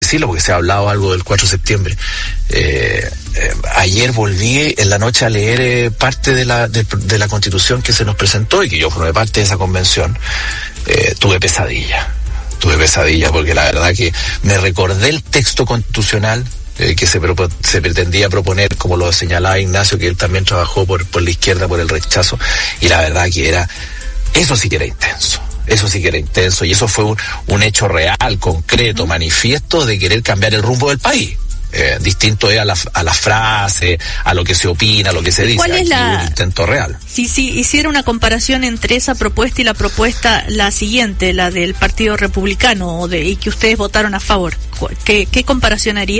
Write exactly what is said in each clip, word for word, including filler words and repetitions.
decirlo porque se ha hablado algo del cuatro de septiembre. Eh, eh, ayer volví en la noche a leer eh, parte de la de, de la Constitución que se nos presentó y que yo formé parte de esa convención. Eh, tuve pesadilla, tuve pesadilla porque la verdad que me recordé el texto constitucional eh, que se, propo, se pretendía proponer, como lo señalaba Ignacio, que él también trabajó por, por la izquierda, por el rechazo, y la verdad que era, eso sí que era intenso. Eso sí que era intenso, y eso fue un, un hecho real, concreto, manifiesto de querer cambiar el rumbo del país. Eh, distinto es a la, a la frase, a lo que se opina, a lo que se dice. ¿Cuál es Aquí la... un intento real? Si sí, sí, hiciera una comparación entre esa propuesta y la propuesta, la siguiente, la del Partido Republicano, o de, y que ustedes votaron a favor, ¿qué, qué comparación haría?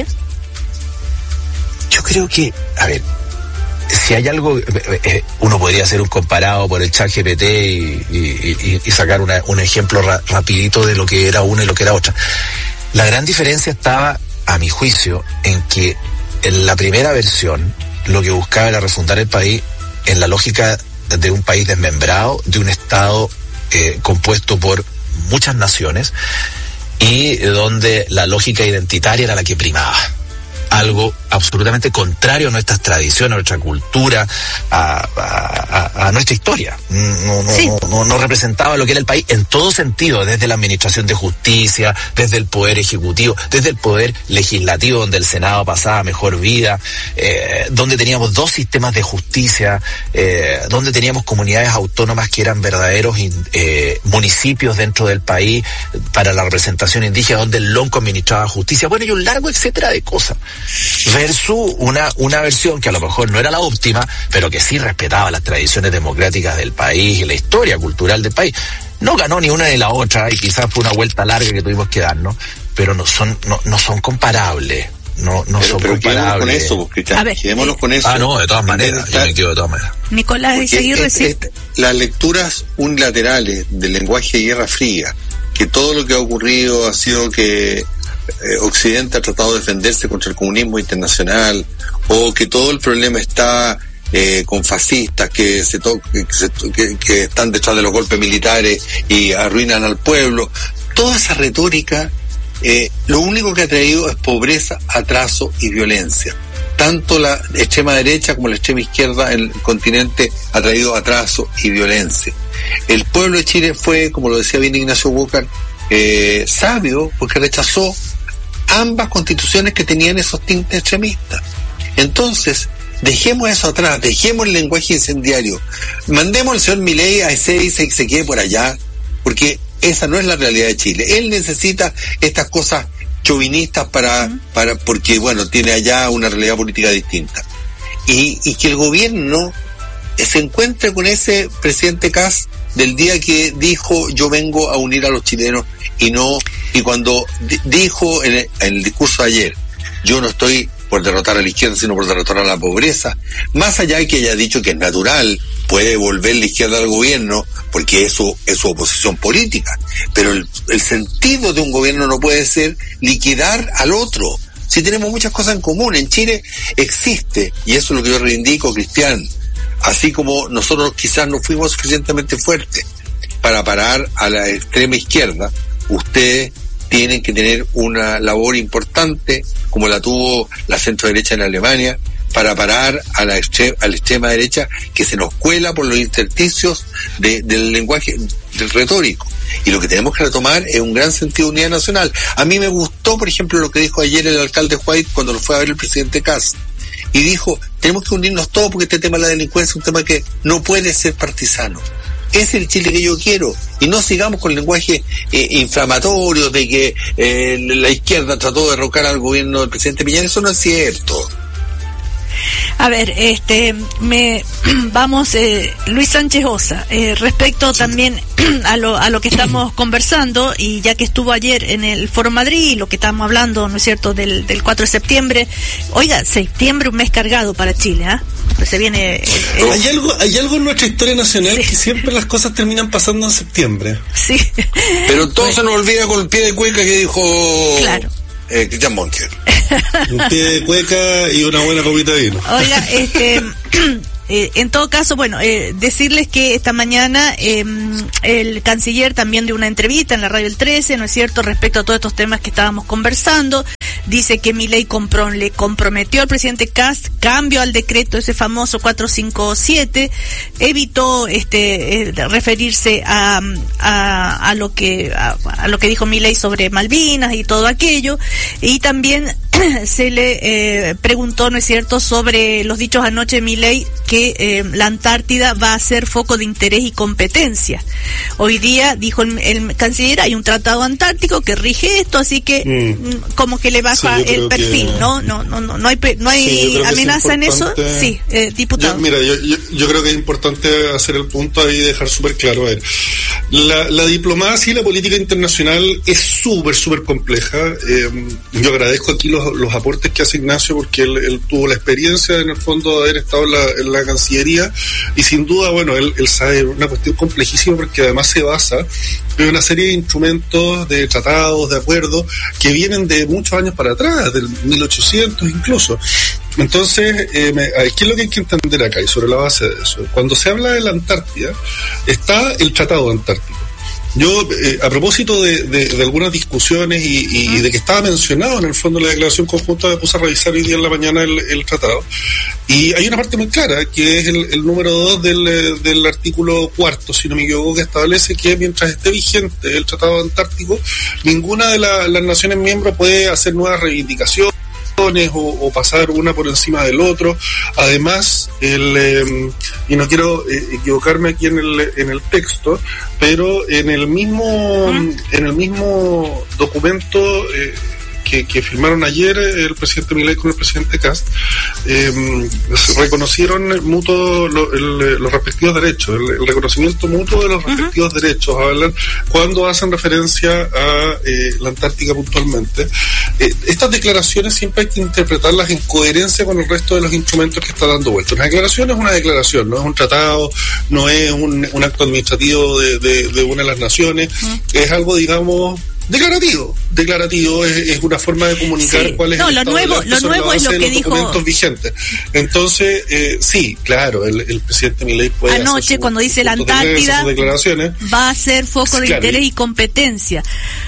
Yo creo que, a ver, si hay algo, eh, uno podría hacer un comparado por el ChatGPT y, y, y, y sacar una, un ejemplo ra, rapidito de lo que era una y lo que era otra. La gran diferencia estaba, a mi juicio, en que en la primera versión lo que buscaba era refundar el país en la lógica de un país desmembrado, de un Estado eh, compuesto por muchas naciones y donde la lógica identitaria era la que primaba. Algo absolutamente contrario a nuestras tradiciones, a nuestra cultura, a, a, a nuestra historia. No, no, sí. no, no, no representaba lo que era el país en todo sentido, desde la administración de justicia, desde el poder ejecutivo, desde el poder legislativo, donde el Senado pasaba mejor vida, eh, donde teníamos dos sistemas de justicia, eh, donde teníamos comunidades autónomas que eran verdaderos eh, municipios dentro del país para la representación indígena, donde el lonco administraba justicia, bueno, y un largo etcétera de cosas. Versus una, una versión que a lo mejor no era la óptima, pero que sí respetaba las tradiciones democráticas del país y la historia cultural del país. No ganó ni una ni la otra, y quizás fue una vuelta larga que tuvimos que darnos, pero no son, no, no son comparables. No, no pero, son pero comparables. Con eso, Cristian, quedémonos eh, con eso. Ah, no, de todas maneras, está, yo me quedo de todas maneras. Nicolás de Seguirre, es, es, las lecturas unilaterales del lenguaje de Guerra Fría, que todo lo que ha ocurrido ha sido que Eh, Occidente ha tratado de defenderse contra el comunismo internacional, o que todo el problema está eh, con fascistas que se, to- que, se to- que, que están detrás de los golpes militares y arruinan al pueblo. Toda esa retórica eh, lo único que ha traído es pobreza, atraso y violencia. Tanto la extrema derecha como la extrema izquierda en el continente ha traído atraso y violencia. El pueblo de Chile fue, como lo decía bien Ignacio Walker, eh, sabio, porque rechazó ambas constituciones que tenían esos tintes extremistas. Entonces, dejemos eso atrás, dejemos el lenguaje incendiario, mandemos al señor Milei a Ezeiza y que se quede por allá, porque esa no es la realidad de Chile. Él necesita estas cosas chauvinistas para, para, porque bueno, tiene allá una realidad política distinta. Y, y que el gobierno se encuentre con ese presidente Kast del día que dijo yo vengo a unir a los chilenos, y no, y cuando d- dijo en el, en el discurso de ayer, yo no estoy por derrotar a la izquierda sino por derrotar a la pobreza, más allá de que haya dicho que es natural, puede volver la izquierda al gobierno porque eso es su oposición política, pero el, el sentido de un gobierno no puede ser liquidar al otro. Si tenemos muchas cosas en común, en Chile existe, y eso es lo que yo reivindico, Cristian, así como nosotros quizás no fuimos suficientemente fuertes para parar a la extrema izquierda, ustedes tienen que tener una labor importante como la tuvo la centro derecha en Alemania para parar a la, extre- a la extrema derecha que se nos cuela por los intersticios de, del lenguaje del retórico. Y lo que tenemos que retomar es un gran sentido de unidad nacional. A mí me gustó, por ejemplo, lo que dijo ayer el alcalde White cuando lo fue a ver el presidente Kast, y dijo, tenemos que unirnos todos porque este tema de la delincuencia es un tema que no puede ser partisano. Ese es el Chile que yo quiero, y no sigamos con el lenguaje eh, inflamatorio de que eh, la izquierda trató de derrocar al gobierno del presidente Piñera. Eso no es cierto. A ver, este, me vamos, eh, Luis Sánchez Osa, eh, respecto también a lo a lo que estamos conversando, y ya que estuvo ayer en el Foro Madrid, y lo que estamos hablando, ¿no es cierto?, del, del cuatro de septiembre. Oiga, septiembre, un mes cargado para Chile, ¿ah? ¿eh? Pues se viene... El, el... Hay algo, hay algo en nuestra historia nacional, sí, que siempre las cosas terminan pasando en septiembre. Sí. Pero todo se nos olvida con el pie de cueca que dijo... Claro. Eh, Cristian Monker. Un pie de cueca y una buena copita de vino. Oiga, este... Eh, en todo caso, bueno, eh, decirles que esta mañana eh, el canciller también dio una entrevista en la Radio El trece, ¿no es cierto?, respecto a todos estos temas que estábamos conversando. dice que Milei compró, le comprometió al presidente Kast cambio al decreto ese famoso cuatrocientos cincuenta y siete, evitó este eh, referirse a, a a lo que a, a lo que dijo Milei sobre Malvinas y todo aquello, y también se le eh, preguntó, ¿no es cierto?, sobre los dichos anoche de Milei que eh, la Antártida va a ser foco de interés y competencia. Hoy día, dijo el, el canciller, hay un tratado antártico que rige esto, así que mm. como que le baja sí, el perfil, que... ¿no? No, no, no, no hay, no hay sí, amenaza en eso. Sí, eh, diputado. Yo, mira, yo, yo, yo creo que es importante hacer el punto ahí y dejar súper claro, a ver, la, la diplomacia y la política internacional es súper, súper compleja. Eh, yo agradezco aquí los, los aportes que hace Ignacio, porque él, él tuvo la experiencia en el fondo de haber estado en la, en la Cancillería, y sin duda, bueno, él, él sabe una cuestión complejísima, porque además se basa en una serie de instrumentos, de tratados, de acuerdos, que vienen de muchos años para atrás, del mil ochocientos incluso. Entonces, eh, me, ¿qué es lo que hay que entender acá? Y sobre la base de eso, cuando se habla de la Antártida, está el Tratado Antártico. Yo, eh, a propósito de, de, de algunas discusiones y, y, y de que estaba mencionado en el fondo la declaración conjunta, me puse a revisar hoy día en la mañana el, el tratado, y hay una parte muy clara, que es el, el número dos del, del artículo cuarto, si no me equivoco, que establece que mientras esté vigente el Tratado Antártico, ninguna de la, las naciones miembros puede hacer nuevas reivindicaciones O, o pasar una por encima del otro. Además, el, eh, y no quiero eh, equivocarme aquí en el en el texto, pero en el mismo ¿Mm? en el mismo documento eh, que, que firmaron ayer el presidente Milei con el presidente Kast, eh, reconocieron mutuo lo, el, los respectivos derechos, el, el reconocimiento mutuo de los uh-huh. respectivos derechos, hablan cuando hacen referencia a eh, la Antártica puntualmente. Eh, estas declaraciones siempre hay que interpretarlas en coherencia con el resto de los instrumentos que está dando vuelta. Una declaración es una declaración, no es un tratado, no es un, un acto administrativo de, de, de una de las naciones, uh-huh. es algo, digamos, declarativo. Declarativo es, es una forma de comunicar sí. cuál es no, el lo estado nuevo, de lo nuevo es lo que dijo documentos vigentes. Entonces, eh, sí, claro, el, el presidente Milei puede anoche su, cuando dice la Antártida va a ser foco de claro. interés y competencia.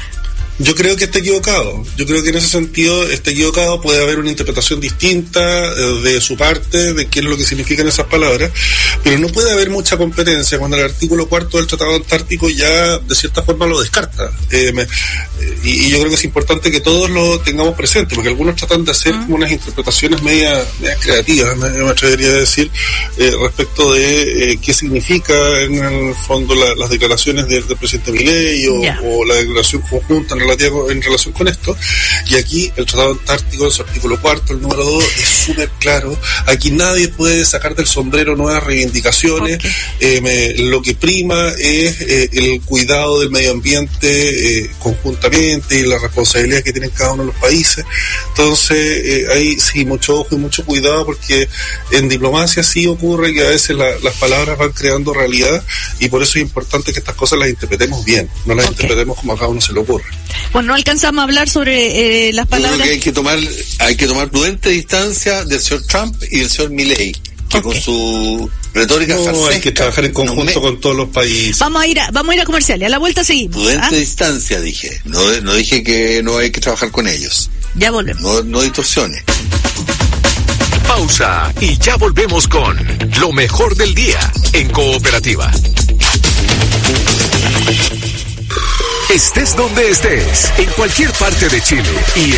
Yo creo que está equivocado. Yo creo que en ese sentido está equivocado. Puede haber una interpretación distinta eh, de su parte de qué es lo que significan esas palabras, pero no puede haber mucha competencia cuando el artículo cuarto del Tratado Antártico ya de cierta forma lo descarta. Eh, me, eh, y, y yo creo que es importante que todos lo tengamos presente, porque algunos tratan de hacer como unas interpretaciones media, media creativas, me, me atrevería a decir, eh, respecto de eh, qué significa en el fondo la, las declaraciones del, del presidente Milei o, yeah. o la declaración conjunta en en relación con esto, y aquí el Tratado Antártico en su artículo cuarto, el número dos, es súper claro. Aquí nadie puede sacar del sombrero nuevas reivindicaciones. Okay. Eh, me, lo que prima es eh, el cuidado del medio ambiente eh, conjuntamente y la responsabilidad que tienen cada uno de los países. Entonces eh, hay sí mucho ojo y mucho cuidado, porque en diplomacia sí ocurre que a veces la, las palabras van creando realidad, y por eso es importante que estas cosas las interpretemos bien, no las okay. interpretemos como a cada uno se le ocurre. Bueno, no alcanzamos a hablar sobre eh, las palabras. Yo creo que hay que tomar, hay que tomar prudente distancia del señor Trump y del señor Milei, que okay. con su retórica no, farsesca, hay que trabajar en conjunto no me... con todos los países. Vamos a ir a, vamos a ir a comerciales, a la vuelta seguimos. Prudente ¿ah? distancia, dije. No, no dije que no hay que trabajar con ellos. Ya volvemos. No, no distorsiones. Pausa y ya volvemos con lo mejor del día en Cooperativa. Estés donde estés, en cualquier parte de Chile y